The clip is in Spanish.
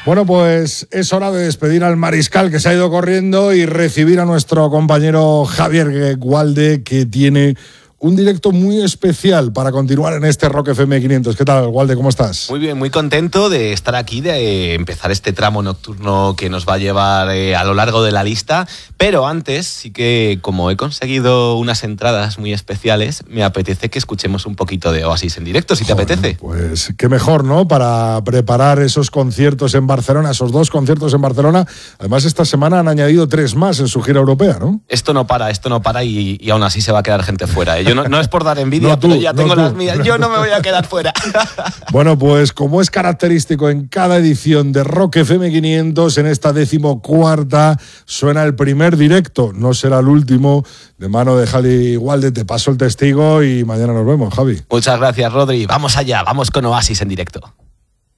Bueno, pues es hora de despedir al mariscal que se ha ido corriendo y recibir a nuestro compañero Javier Gualde, que tiene un directo muy especial para continuar en este Rock FM 500. ¿Qué tal, Gualde? ¿Cómo estás? Muy bien, muy contento de estar aquí, de empezar este tramo nocturno que nos va a llevar a lo largo de la lista. Pero antes, sí que como he conseguido unas entradas muy especiales, me apetece que escuchemos un poquito de Oasis en directo, si te apetece. Pues qué mejor, ¿no? Para preparar esos conciertos en Barcelona, esos 2 conciertos en Barcelona. Además, esta semana han añadido 3 más en su gira europea, ¿no? Esto no para y aún así se va a quedar gente fuera, ¿eh? Yo no es por dar envidia, pero ya tengo las mías. Yo no me voy a quedar fuera. Bueno, pues como es característico en cada edición de Rock FM 500, en esta 14ª suena el primer directo. No será el último, de mano de Javi Gualde. Te paso el testigo y mañana nos vemos, Javi. Muchas gracias, Rodri. Vamos allá, vamos con Oasis en directo.